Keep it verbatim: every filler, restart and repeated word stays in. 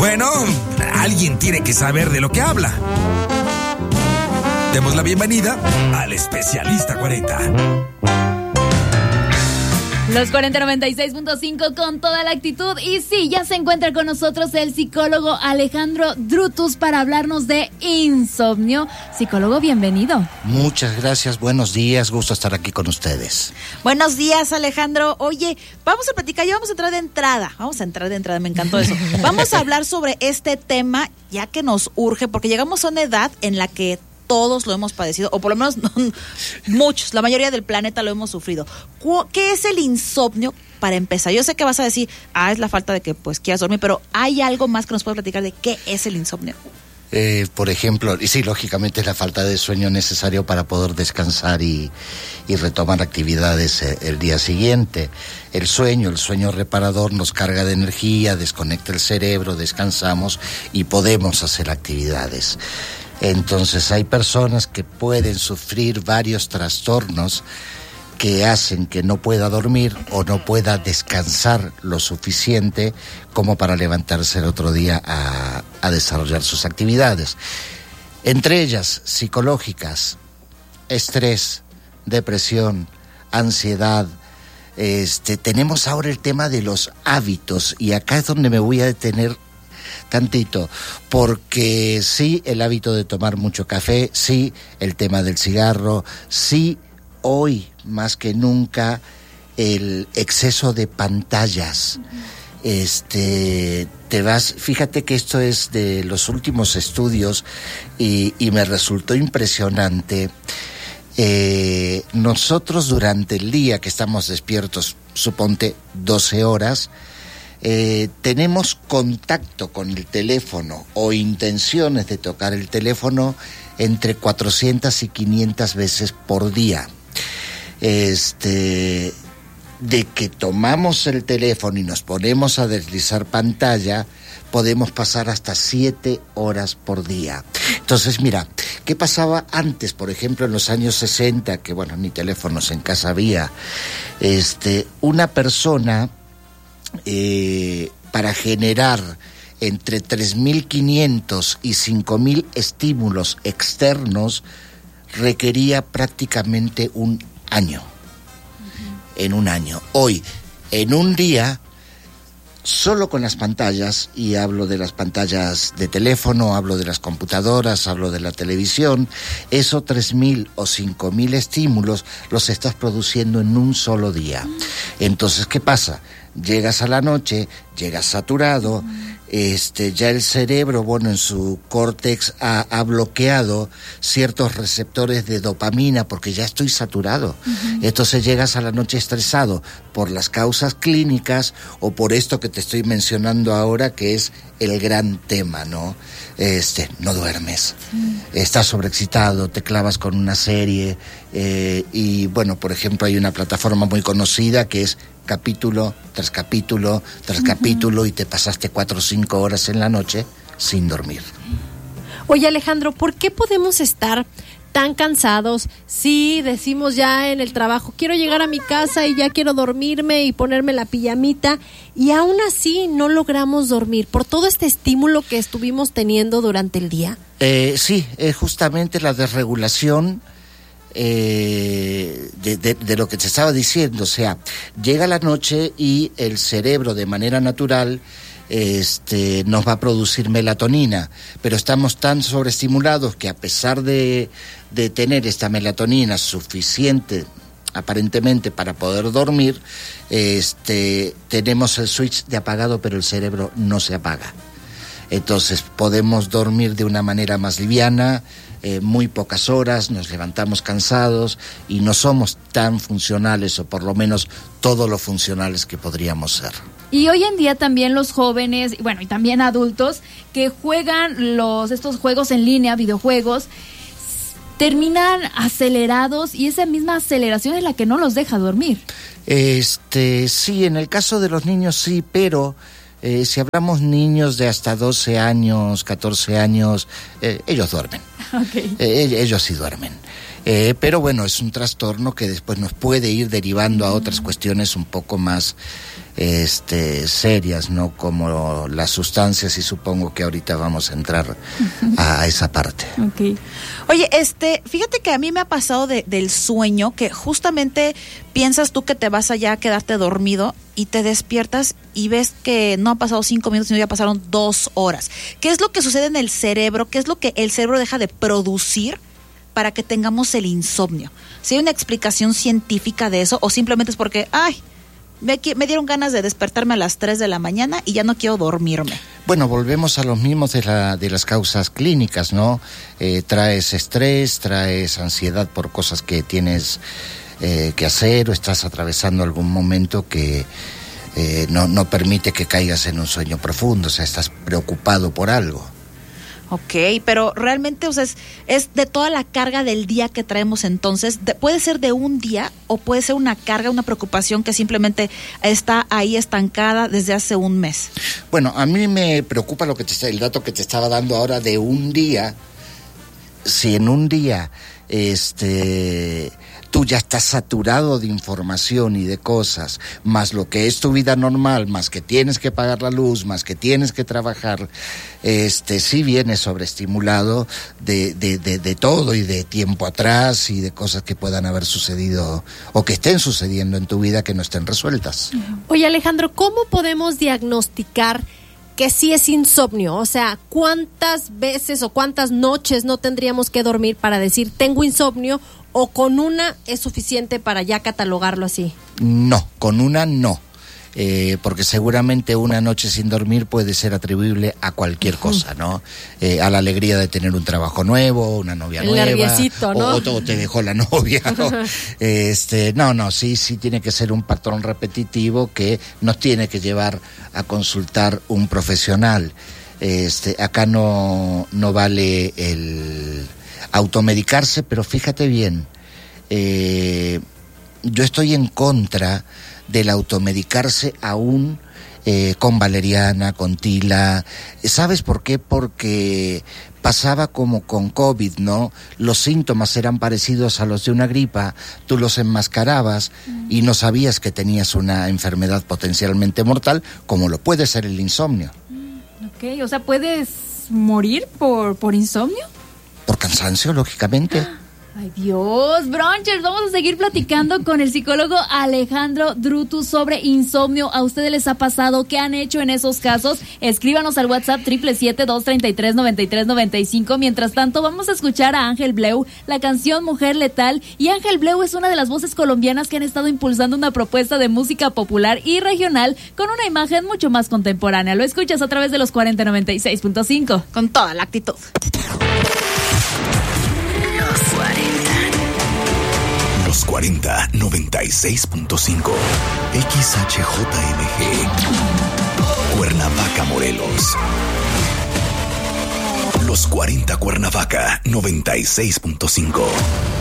Bueno, alguien tiene que saber de lo que habla. Demos la bienvenida al especialista cuarenta. Los cuarenta noventa y seis punto cinco con toda la actitud. Y sí, ya se encuentra con nosotros el psicólogo Alejandro Drutus para hablarnos de insomnio. Psicólogo, bienvenido. Muchas gracias, buenos días, gusto estar aquí con ustedes. Buenos días, Alejandro. Oye, vamos a platicar, ya vamos a entrar de entrada. Vamos a entrar de entrada, me encantó eso. Vamos a hablar sobre este tema, ya que nos urge, porque llegamos a una edad en la que todos lo hemos padecido, o por lo menos no, muchos, la mayoría del planeta lo hemos sufrido. ¿Qué es el insomnio para empezar? Yo sé que vas a decir, ah, es la falta de que pues quieras dormir, pero ¿hay algo más que nos puedas platicar de qué es el insomnio? Eh, por ejemplo, y sí, lógicamente es la falta de sueño necesario para poder descansar y, y retomar actividades eh, el día siguiente. El sueño, el sueño reparador nos carga de energía, desconecta el cerebro, descansamos y podemos hacer actividades. Entonces hay personas que pueden sufrir varios trastornos que hacen que no pueda dormir o no pueda descansar lo suficiente como para levantarse el otro día a, a desarrollar sus actividades. Entre ellas, psicológicas, estrés, depresión, ansiedad. Este, tenemos ahora el tema de los hábitos y acá es donde me voy a detener tantito, porque sí, el hábito de tomar mucho café, sí, el tema del cigarro, sí, hoy más que nunca, el exceso de pantallas. Uh-huh. Este, te vas, fíjate que esto es de los últimos estudios y, y me resultó impresionante. Eh, nosotros durante el día que estamos despiertos, suponte doce horas, Eh, tenemos contacto con el teléfono o intenciones de tocar el teléfono entre cuatrocientas y quinientas veces por día. Este, de que tomamos el teléfono y nos ponemos a deslizar pantalla, podemos pasar hasta siete horas por día. Entonces, mira, ¿qué pasaba antes? Por ejemplo, en los años sesenta, que bueno, ni teléfonos en casa había, este, una persona Eh, para generar entre tres mil quinientos y cinco mil estímulos externos requería prácticamente un año. Uh-huh. En un año. Hoy, en un día, solo con las pantallas, y hablo de las pantallas de teléfono, hablo de las computadoras, hablo de la televisión, esos tres mil o cinco mil estímulos los estás produciendo en un solo día. Entonces, ¿qué pasa? Llegas a la noche, llegas saturado, este, ya el cerebro, bueno, en su córtex ha, ha bloqueado ciertos receptores de dopamina porque ya estoy saturado. Uh-huh. Entonces llegas a la noche estresado por las causas clínicas o por esto que te estoy mencionando ahora, que es el gran tema, ¿no? Este, no duermes, uh-huh. Estás sobreexcitado, te clavas con una serie eh, y, bueno, por ejemplo, hay una plataforma muy conocida que es capítulo tras capítulo tras uh-huh. capítulo y te pasaste cuatro o cinco horas en la noche sin dormir. Oye, Alejandro, ¿por qué podemos estar tan cansados si decimos ya en el trabajo, quiero llegar a mi casa y ya quiero dormirme y ponerme la pijamita, y aún así no logramos dormir por todo este estímulo que estuvimos teniendo durante el día? Eh, sí, es justamente la desregulación Eh, de, de, de lo que te estaba diciendo. O sea, llega la noche y el cerebro de manera natural este, nos va a producir melatonina, pero estamos tan sobreestimulados que a pesar de, de tener esta melatonina suficiente aparentemente para poder dormir, este, tenemos el switch de apagado, pero el cerebro no se apaga. Entonces podemos dormir de una manera más liviana, eh, muy pocas horas, nos levantamos cansados y no somos tan funcionales, o por lo menos todo lo funcionales que podríamos ser. Y hoy en día también los jóvenes, bueno, y también adultos que juegan los estos juegos en línea, videojuegos, terminan acelerados, y esa misma aceleración es la que no los deja dormir. Este, sí, en el caso de los niños sí, pero eh, si hablamos niños de hasta doce años, catorce años, eh, ellos duermen. Okay. Eh, ellos sí duermen. Eh, pero bueno, es un trastorno que después nos puede ir derivando a otras cuestiones un poco más este, serias, ¿no? Como las sustancias, y supongo que ahorita vamos a entrar a esa parte. Okay. Oye, este, fíjate que a mí me ha pasado de, del sueño, que justamente piensas tú que te vas allá a quedarte dormido y te despiertas y ves que no han pasado cinco minutos, sino ya pasaron dos horas. ¿Qué es lo que sucede en el cerebro? ¿Qué es lo que el cerebro deja de producir para que tengamos el insomnio? ¿Si hay una explicación científica de eso o simplemente es porque, ay, me, me dieron ganas de despertarme a las tres de la mañana y ya no quiero dormirme? Bueno, volvemos a los mismos de, la, de las causas clínicas, ¿no? Eh, traes estrés, traes ansiedad por cosas que tienes eh, que hacer, o estás atravesando algún momento que eh, no, no permite que caigas en un sueño profundo, o sea, estás preocupado por algo. Ok, pero realmente, o sea, es, es de toda la carga del día que traemos entonces, de, puede ser de un día o puede ser una carga, una preocupación que simplemente está ahí estancada desde hace un mes. Bueno, a mí me preocupa lo que te, el dato que te estaba dando ahora de un día. Si en un día este tú ya estás saturado de información y de cosas, más lo que es tu vida normal, más que tienes que pagar la luz, más que tienes que trabajar, este sí vienes sobreestimulado de, de, de, de todo y de tiempo atrás y de cosas que puedan haber sucedido o que estén sucediendo en tu vida que no estén resueltas. Oye, Alejandro, ¿cómo podemos diagnosticar que sí es insomnio? O sea, ¿cuántas veces o cuántas noches no tendríamos que dormir para decir tengo insomnio, o con una es suficiente para ya catalogarlo así? No, con una no. Eh, porque seguramente una noche sin dormir puede ser atribuible a cualquier cosa, ¿no? Eh, a la alegría de tener un trabajo nuevo, una novia El nueva, nerviosito, ¿no? o, o te dejó la novia, ¿no? este, no, no, sí, sí tiene que ser un patrón repetitivo que nos tiene que llevar a consultar un profesional. Este, acá no, no vale el automedicarse, pero fíjate bien, eh, yo estoy en contra del automedicarse aún eh, con valeriana, con tila. ¿Sabes por qué? Porque pasaba como con COVID, ¿no? Los síntomas eran parecidos a los de una gripa, tú los enmascarabas mm. y no sabías que tenías una enfermedad potencialmente mortal, como lo puede ser el insomnio. Mm, ok, o sea, ¿puedes morir por, por insomnio? Por cansancio, lógicamente. Ay, Dios, Bronchers, vamos a seguir platicando con el psicólogo Alejandro Drutu sobre insomnio. ¿A ustedes les ha pasado? ¿Qué han hecho en esos casos? Escríbanos al WhatsApp siete siete siete, dos tres tres, nueve tres nueve cinco. Mientras tanto, vamos a escuchar a Ángel Bleu, la canción Mujer Letal. Y Ángel Bleu es una de las voces colombianas que han estado impulsando una propuesta de música popular y regional con una imagen mucho más contemporánea. Lo escuchas a través de los cuarenta noventa y seis punto cinco. Con toda la actitud. Los cuarenta noventa y seis punto cinco. X H J M G. Cuernavaca, Morelos. Los cuarenta Cuernavaca noventa y seis punto cinco.